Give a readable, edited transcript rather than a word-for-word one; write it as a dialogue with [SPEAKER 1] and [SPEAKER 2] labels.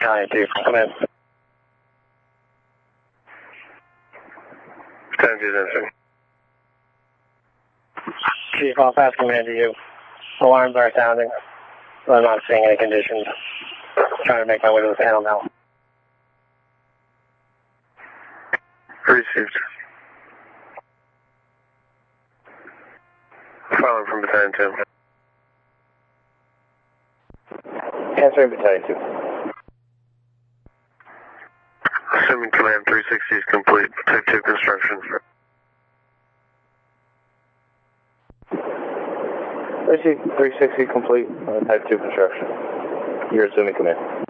[SPEAKER 1] County 2, come in.
[SPEAKER 2] Time 2's answering.
[SPEAKER 1] Chief, I'll pass command to you. Alarms are sounding, but I'm not seeing any conditions. Trying to make my way to the panel now.
[SPEAKER 2] Received. Following from Battalion 2.
[SPEAKER 3] Answering Battalion 2.
[SPEAKER 2] Assuming command 360 is complete. Type 2 construction.
[SPEAKER 3] Received 360 complete. Type 2 construction. You're assuming command.